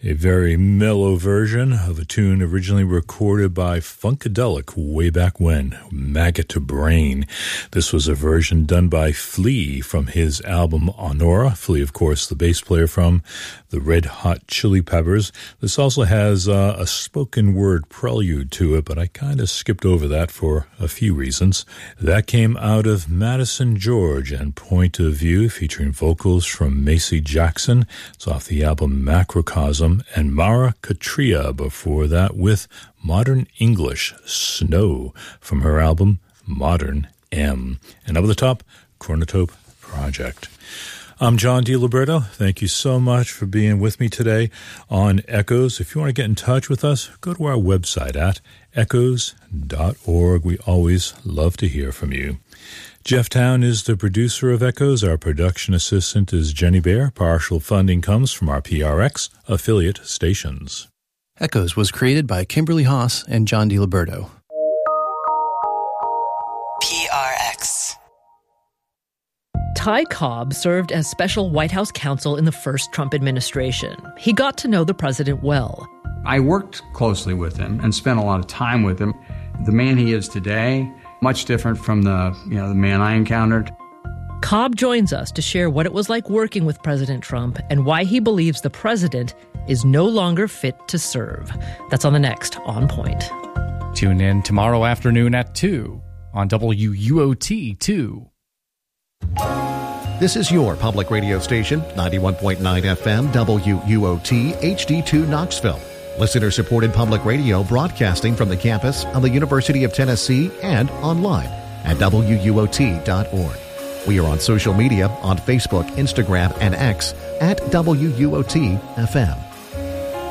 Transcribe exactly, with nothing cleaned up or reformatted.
A very mellow version of a tune originally recorded by Funkadelic way back when, Maggot to Brain. This was a version done by Flea from his album Honora. Flea, of course, the bass player from the Red Hot Chili Peppers. This also has uh, a spoken word prelude to it, but I kind of skipped over that for a few reasons. That came out of Madison George and Point of View, featuring vocals from Macy Jackson. It's off the album Macrocosm. And Mara Katria before that with Modern English, Snow, from her album Modern M. And up at the top, Chronotope Project. I'm John DiLiberto. Thank you so much for being with me today on Echoes. If you want to get in touch with us, go to our website at echoes dot org. We always love to hear from you. Jeff Town is the producer of Echoes. Our production assistant is Jenny Bear. Partial funding comes from our P R X affiliate stations. Echoes was created by Kimberly Haas and John DiLiberto. P R X. Ty Cobb served as special White House counsel in the first Trump administration. He got to know the president well. I worked closely with him and spent a lot of time with him. The man he is today, much different from the, you know, the man I encountered. Cobb joins us to share what it was like working with President Trump and why he believes the president is no longer fit to serve. That's on the next On Point. Tune in tomorrow afternoon at two on W U O T two. This is your public radio station, ninety-one point nine F M, W U O T, H D two Knoxville. Listener-supported public radio broadcasting from the campus of the University of Tennessee and online at W U O T dot org. We are on social media on Facebook, Instagram, and X at W U O T F M.